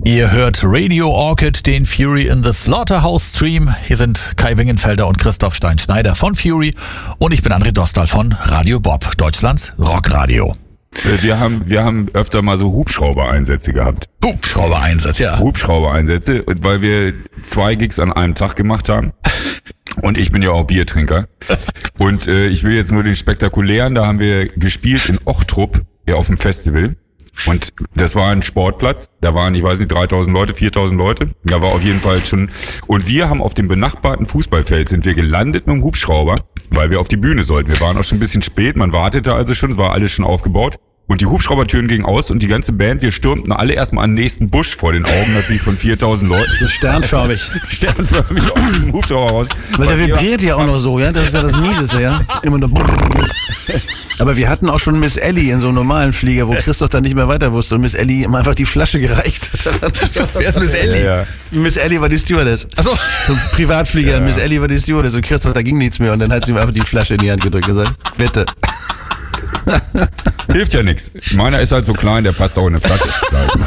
Ihr hört Radio Orchid, den Fury in the Slaughterhouse Stream. Hier sind Kai Wingenfelder und Christoph Stein-Schneider von Fury und ich bin André Dostal von Radio Bob, Deutschlands Rockradio. Wir haben öfter mal so Hubschrauber-Einsätze gehabt. Hubschrauber-Einsatz, ja. Hubschrauber-Einsätze, weil wir 2 Gigs an einem Tag gemacht haben. Und ich bin ja auch Biertrinker. Und ich will jetzt nur den spektakulären, da haben wir gespielt in Ochtrup, ja, auf dem Festival. Und das war ein Sportplatz, da waren, ich weiß nicht, 3.000 Leute, 4.000 Leute. Da war auf jeden Fall schon, und wir haben auf dem benachbarten Fußballfeld, sind wir gelandet mit dem Hubschrauber, weil wir auf die Bühne sollten. Wir waren auch schon ein bisschen spät, man wartete also schon, es war alles schon aufgebaut. Und die Hubschraubertüren gingen aus und die ganze Band, wir stürmten alle erstmal an den nächsten Busch vor den Augen natürlich von 4.000 Leuten. So sternförmig. Sternförmig aus dem Hubschrauber raus. Weil der vibriert ja auch noch so, ja, das ist ja das Mieseste, ja. Immer nur. Aber wir hatten auch schon Miss Ellie in so einem normalen Flieger, wo Christoph dann nicht mehr weiter wusste und Miss Ellie ihm einfach die Flasche gereicht hat. Wer ist Miss Ellie? Ja. Miss Ellie war die Stewardess. Achso. So ein Privatflieger, ja. Miss Ellie war die Stewardess und Christoph, da ging nichts mehr und dann hat sie ihm einfach die Flasche in die Hand gedrückt und gesagt, bitte. Hilft ja nichts. Meiner ist halt so klein, der passt auch in eine Flasche.